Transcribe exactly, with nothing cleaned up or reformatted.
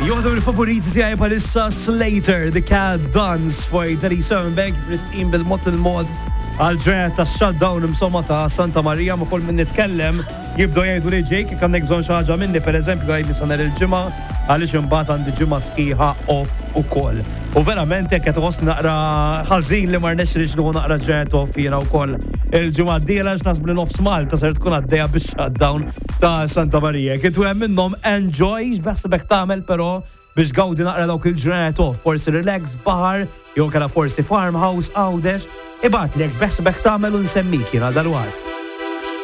Joħdu il-favoriti tiegħi bħalissa Slater, The Cat Dance for thirty-seven Bank frisqin bil-mod il-mod għal-ġranet ta' shutdown imsomma ta' Santa Maria ma' kull min nitkellem jibdu jgħidu li ġejk kannek bżonn xi ħaġa minni pereżempju għajdli sa nhar il-ġimgħa għaliex imbagħad għandi ġimgħa sħiħa off ukoll. U verament jekk qed iħoss naqra ħażin li ma rnexxilix nieħu naqra ġranet off jiena wkoll il-ġimgħa d-dieħla għax naħsbu li nofs Malta ser tkun għaddejja bix-shutdown ta' Santa Maria. Kitu hemm minnhom enjoy x'beħsibek tagħmel però biex gawdi naqra dawk il-ġranet off, forsi relax baħar, jew kella forsi farmhouse għawdex, ibgħat li jekk beħsibek tagħmel u nsemmik jiena dal-waqt.